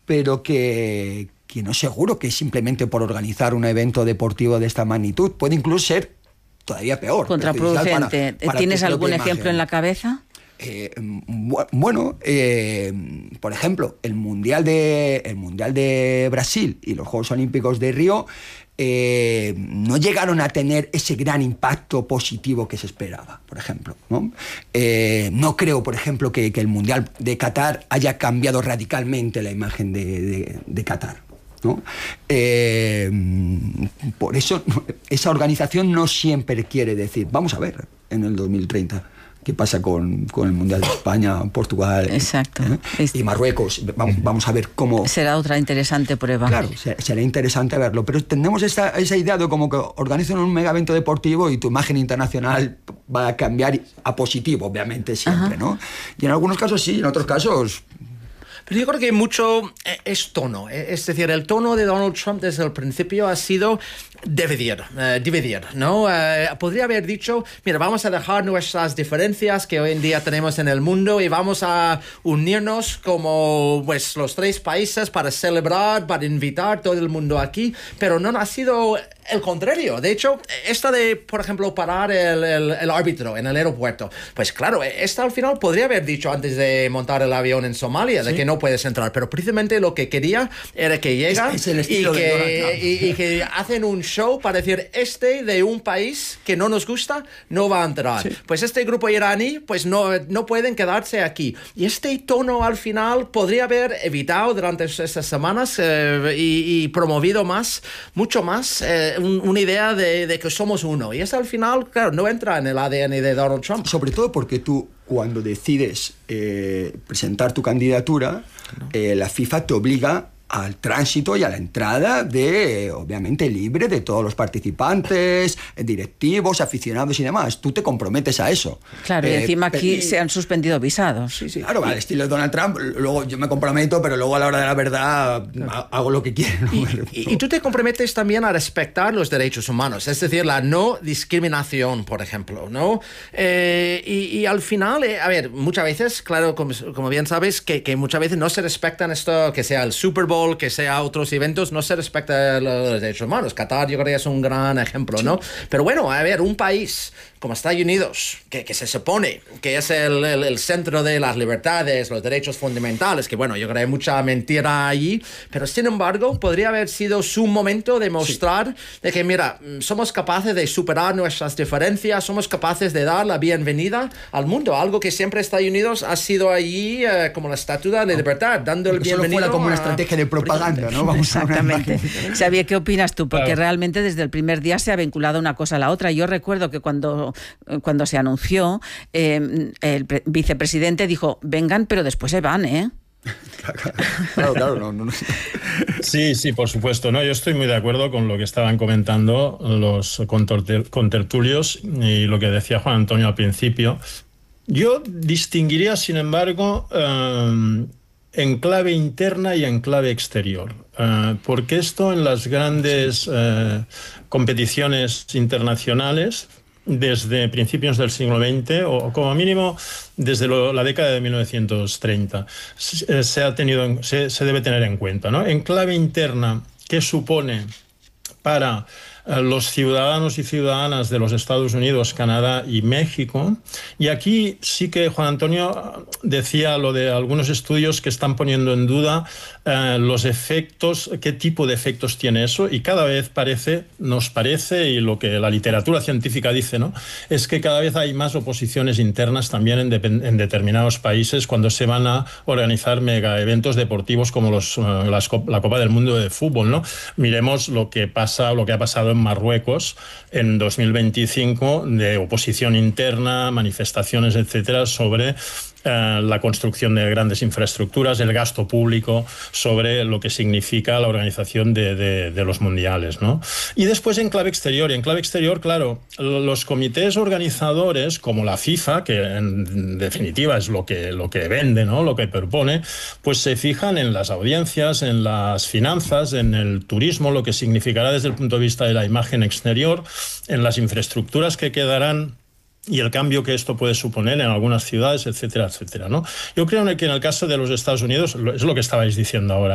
pero que no es seguro que simplemente por organizar un evento deportivo de esta magnitud. Puede incluso ser todavía peor. Contraproducente. ¿Tienes algún ejemplo en la cabeza? Bueno, por ejemplo, el Mundial de Brasil y los Juegos Olímpicos de Río no llegaron a tener ese gran impacto positivo que se esperaba, por ejemplo, ¿no? No creo, por ejemplo, que el Mundial de Qatar haya cambiado radicalmente la imagen de Qatar, ¿no? Por eso esa organización no siempre quiere decir, vamos a ver en el 2030 qué pasa con el Mundial de España, Portugal. Exacto. Y Marruecos. Vamos a ver cómo... Será otra interesante prueba. Claro, será interesante verlo, pero tenemos esa idea de como que organizan un mega evento deportivo y tu imagen internacional va a cambiar a positivo, obviamente, siempre, ¿no? Y en algunos casos sí, en otros casos... Pero yo creo que mucho es tono. Es decir, el tono de Donald Trump desde el principio ha sido dividir, ¿no? Podría haber dicho, mira, vamos a dejar nuestras diferencias que hoy en día tenemos en el mundo y vamos a unirnos como pues los 3 países para celebrar, para invitar todo el mundo aquí, pero no ha sido el contrario. De hecho, esta de, por ejemplo, parar el árbitro en el aeropuerto, pues claro, esta al final podría haber dicho antes de montar el avión en Somalia, de que no puedes entrar, pero precisamente lo que quería era que llega y que hacen un show para decir, de un país que no nos gusta, no va a entrar. Sí. Pues este grupo iraní, pues no pueden quedarse aquí. Y este tono al final podría haber evitado durante estas semanas y promovido mucho más una idea de que somos uno. Y eso al final, claro, no entra en el ADN de Donald Trump. Sobre todo porque tú, cuando decides presentar tu candidatura, la FIFA te obliga al tránsito y a la entrada obviamente libre de todos los participantes, directivos, aficionados y demás. Tú te comprometes a eso. Claro, y encima aquí se han suspendido visados. Sí. Claro, al estilo de Donald Trump, luego yo me comprometo, pero luego a la hora de la verdad hago lo que quiero. Y tú te comprometes también a respetar los derechos humanos, es decir, la no discriminación, por ejemplo, ¿no? Y al final, a ver, muchas veces, claro, como bien sabes, que muchas veces no se respetan esto, que sea el Super Bowl, que sea otros eventos, no se respecta los derechos humanos. Qatar yo creo que es un gran ejemplo, ¿no? Pero bueno, a ver, un país como Estados Unidos, que se supone que es el centro de las libertades, los derechos fundamentales, que bueno, yo creo que hay mucha mentira allí, pero sin embargo podría haber sido su momento de mostrar de que, mira, somos capaces de superar nuestras diferencias, somos capaces de dar la bienvenida al mundo, algo que siempre Estados Unidos ha sido allí como la estatua de libertad, dando el bienvenido. Fuera como una estrategia de propaganda, ¿no? Exactamente. Xavier, ¿qué opinas tú? Porque realmente desde el primer día se ha vinculado una cosa a la otra. Yo recuerdo que cuando se anunció, el vicepresidente dijo, vengan, pero después se van, ¿eh? Claro, no. Sí, por supuesto, ¿no? Yo estoy muy de acuerdo con lo que estaban comentando los contertulios y lo que decía Juan Antonio al principio. Yo distinguiría, sin embargo, en clave interna y en clave exterior, porque esto en las grandes competiciones internacionales desde principios del siglo XX o como mínimo desde la década de 1930 se debe tener en cuenta, ¿no? En clave interna, ¿qué supone para los ciudadanos y ciudadanas de los Estados Unidos, Canadá y México? Y aquí sí que Juan Antonio decía lo de algunos estudios que están poniendo en duda los efectos, qué tipo de efectos tiene eso, y cada vez nos parece, y lo que la literatura científica dice, ¿no?, es que cada vez hay más oposiciones internas también en determinados países cuando se van a organizar mega eventos deportivos como la Copa del Mundo de fútbol, ¿no? Miremos lo que ha pasado en Marruecos en 2025 de oposición interna, manifestaciones, etcétera, sobre la construcción de grandes infraestructuras, el gasto público, sobre lo que significa la organización de los mundiales, ¿no? Y después en clave exterior, claro, los comités organizadores, como la FIFA, que en definitiva es lo que vende, ¿no?, lo que propone, pues se fijan en las audiencias, en las finanzas, en el turismo, lo que significará desde el punto de vista de la imagen exterior, en las infraestructuras que quedarán y el cambio que esto puede suponer en algunas ciudades, etcétera, etcétera, ¿no? Yo creo que en el caso de los Estados Unidos es lo que estabais diciendo ahora.